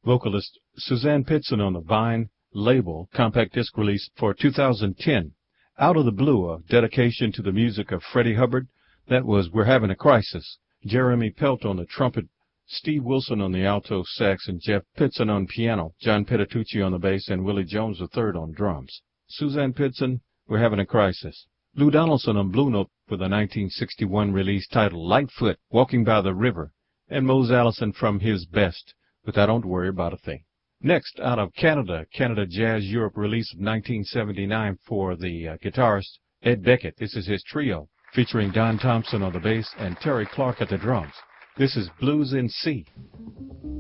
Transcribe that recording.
Vocalist Suzanne Pitson on the Vine label, compact disc release for 2010. Out of the Blue, a dedication to the music of Freddie Hubbard. That was We're Having a Crisis. Jeremy Pelt on the trumpet, Steve Wilson on the alto sax, and Jeff Pitson on piano, John Petitucci on the bass, and Willie Jones III on drums. Suzanne Pitson, We're Having a Crisis. Lou Donaldson on Blue Note for the 1961 release titled Lightfoot, Walking by the River, and Mose Allison from his best, But I Don't Worry About a Thing. Next, out of Canada, Canada Jazz Europe release of 1979 for the guitarist Ed Beckett. This is his trio, featuring Don Thompson on the bass and Terry Clark at the drums. This is Blues in C.